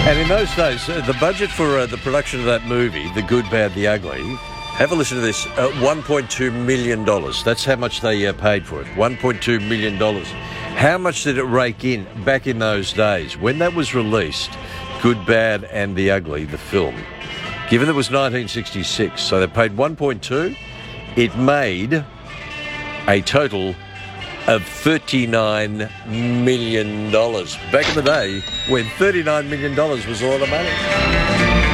And in those days, the budget for the production of that movie, The Good, Bad, the Ugly, have a listen to this, $1.2 million. That's how much they paid for it, $1.2 million. How much did it rake in back in those days? When that was released, Good, Bad and the Ugly, the film, given it was 1966, so they paid 1.2, it made a total of $39 million. Back in the day, when $39 million was a lot of money.